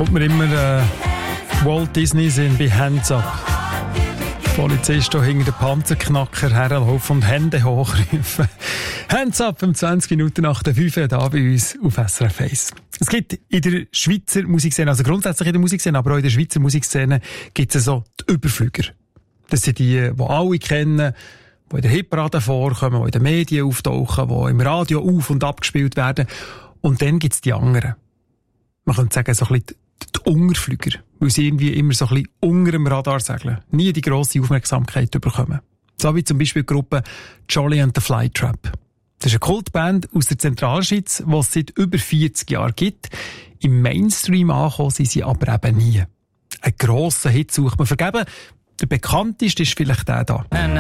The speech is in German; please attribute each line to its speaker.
Speaker 1: kommt mir immer Walt Disney Sinn bei Hands Up. Polizist hier hinter den Panzerknacker herlaufen und Hände hochrufen. Hands Up um 20 Minuten nach der 5 da bei uns auf SRF 1. Es gibt in der Schweizer Musikszene, also grundsätzlich in der Musikszene, aber auch in der Schweizer Musikszene gibt es so die Überflüger. Das sind die alle kennen, die in der Hitparade vorkommen, die in den Medien auftauchen, die im Radio auf- und abgespielt werden. Und dann gibt es die anderen. Man könnte sagen, so ein bisschen die Unterflüger, weil sie irgendwie immer so ein bisschen unter dem Radar segeln, nie die grosse Aufmerksamkeit bekommen. So wie zum Beispiel die Gruppe Jolly and the Flytrap. Das ist eine Kultband aus der Zentralschweiz, die es seit über 40 Jahren gibt. Im Mainstream angekommen sind sie aber eben nie. Einen grossen Hit sucht man vergeben. Der bekannteste ist vielleicht der da.
Speaker 2: And